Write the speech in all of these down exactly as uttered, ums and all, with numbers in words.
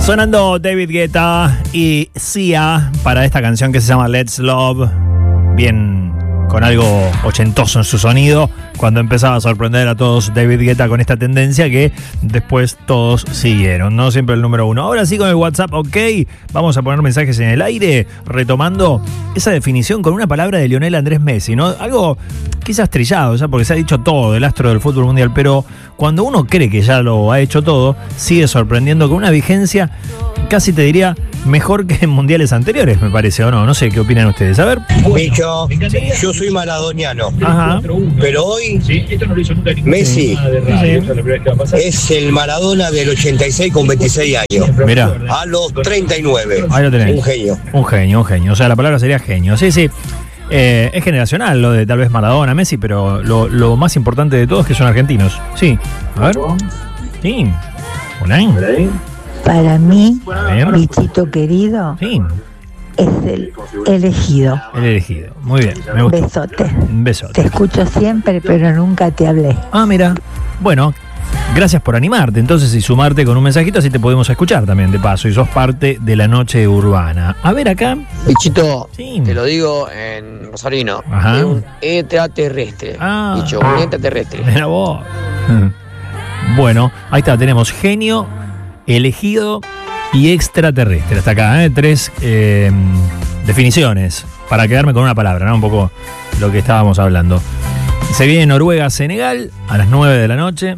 Sonando David Guetta y Sia para esta canción que se llama Let's Love, bien con algo ochentoso en su sonido, cuando empezaba a sorprender a todos David Guetta con esta tendencia que después todos siguieron, no siempre el número uno. Ahora sí con el WhatsApp, ok, vamos a poner mensajes en el aire, retomando esa definición con una palabra de Lionel Andrés Messi, ¿no? Algo quizás trillado, ya porque se ha dicho todo del astro del fútbol mundial, pero cuando uno cree que ya lo ha hecho todo, sigue sorprendiendo con una vigencia, casi te diría, mejor que en mundiales anteriores, me parece, ¿o no? No sé, ¿qué opinan ustedes? A ver. Bicho, yo soy maradoniano. Ajá. Pero hoy Messi es el Maradona del ochenta y seis con veintiséis años. Mirá. A los treinta y nueve. Ahí lo tenés. Un genio. Un genio, un genio. O sea, la palabra sería genio. Sí, sí. Eh, es generacional lo de tal vez Maradona, Messi, pero lo, lo más importante de todo es que son argentinos. Sí. A ver. Sí. Hola. Para mí, A ver. bichito querido, Sí. es el elegido. El elegido. Muy bien. Me gusta. Besote. Un beso. Te escucho siempre, pero nunca te hablé. Ah, mira. Bueno, gracias por animarte entonces y sumarte con un mensajito, así te podemos escuchar también de paso y sos parte de la noche urbana. A ver acá. Bichito, Sí. te lo digo en rosarino, Ajá. es un extraterrestre. Ah. Bicho, un extraterrestre. Mira vos. Bueno, ahí está, tenemos genio, elegido y extraterrestre. Hasta acá, ¿eh? Tres eh, definiciones para quedarme con una palabra, ¿no? Un poco lo que estábamos hablando. Se viene Noruega-Senegal a las nueve de la noche.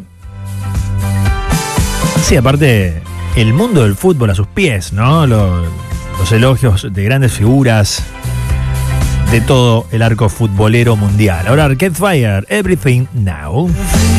Sí, aparte, el mundo del fútbol a sus pies, ¿no? Los, los elogios de grandes figuras de todo el arco futbolero mundial. Ahora Arcade Fire, Everything Now.